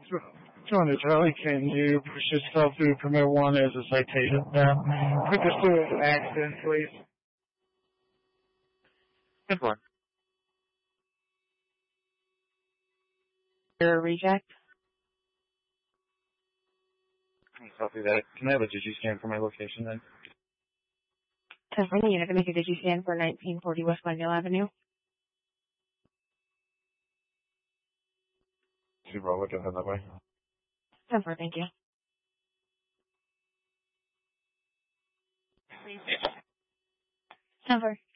200 Charlie, can you push yourself through permit 1 as a citation? Put this through an accident, please. 10-4. Your reject? Copy that. Can I have a DigiScan for my location then? 10-4, you have to make a DigiScan for 1940 West Glendale Avenue. 2 Bravo, go ahead that way. 10-4, thank you. Please. 10-4.